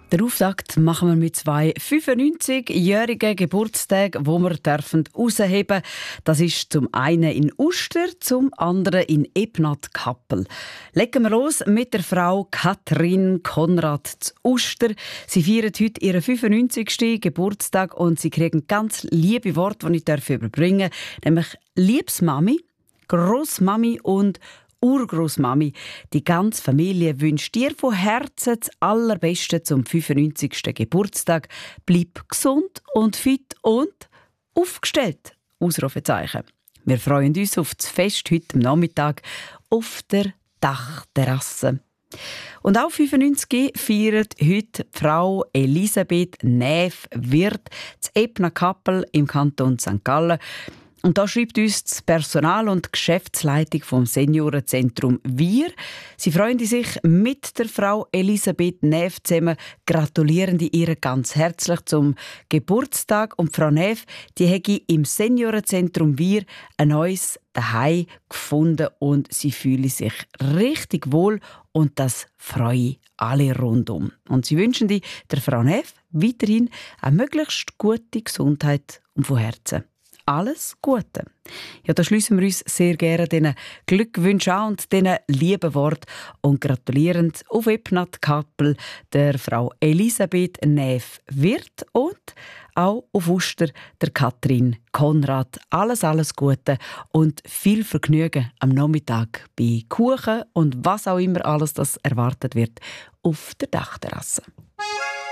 Den Auftakt machen wir mit 2 95-jährigen Geburtstagen, die wir herausheben dürfen. Das ist zum einen in Uster, zum anderen in Ebnat-Kappel. Legen wir los mit der Frau Katrin Konrad zu Uster. Sie feiert heute ihren 95. Geburtstag und sie kriegen ganz liebe Worte, die ich überbringen darf. Nämlich «Liebes Mami», «Grossmami» und Urgroßmami, die ganze Familie wünscht dir von Herzen das Allerbeste zum 95. Geburtstag. Bleib gesund und fit und aufgestellt. Ausrufezeichen. Wir freuen uns auf das Fest heute am Nachmittag auf der Dachterrasse. Und auch 95 feiert heute Frau Elisabeth Näf-Wirth zu Ebnat-Kappel im Kanton St. Gallen. Und da schreibt uns das Personal- und Geschäftsleitung vom Seniorenzentrum Wir. Sie freuen sich mit der Frau Elisabeth Näf zusammen, gratulieren ihr ganz herzlich zum Geburtstag. Und Frau Näf, die hätte im Seniorenzentrum Wir ein neues Zuhause gefunden und sie fühlen sich richtig wohl und das freue alle rundum. Und sie wünschen der Frau Näf weiterhin eine möglichst gute Gesundheit und von Herzen alles Gute. Ja, da schliessen wir uns sehr gerne diesen Glückwünschen an und diesen lieben Worten und gratulieren auf Ebnat-Kappel der Frau Elisabeth Näf-Wirth und auch auf Uster der Katrin Konrad. Alles Gute und viel Vergnügen am Nachmittag bei Kuchen und was auch immer alles das erwartet wird auf der Dachterrasse.